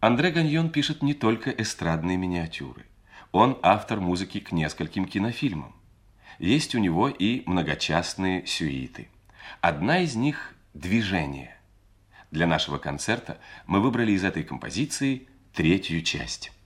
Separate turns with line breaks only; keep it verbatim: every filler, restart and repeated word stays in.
Андре Ганьон пишет не только эстрадные миниатюры. Он автор музыки к нескольким кинофильмам. Есть у него и многочастные сюиты. Одна из них – «Движение». Для нашего концерта мы выбрали из этой композиции третью часть.